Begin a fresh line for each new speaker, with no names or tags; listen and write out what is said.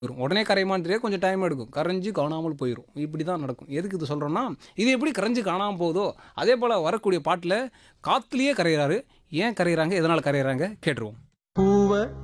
வரும். உடனே கரையுமான்னு தெரியாது. கொஞ்சம் டைம் எடுக்கும். கரைஞ்சு காணாமல் போயிரும். இப்படி தான் நடக்கும். எதுக்கு இது சொல்றோம்னா, இது எப்படி கரைஞ்சு காணாம போகுதோ, அதே போல வரக்கூடிய பாட்டுல காத்துலயே கரையிறாரு. ஏன் கரையிறாங்க? எதனால கரையிறாங்க? கேட்டுருவோம்.
பூவ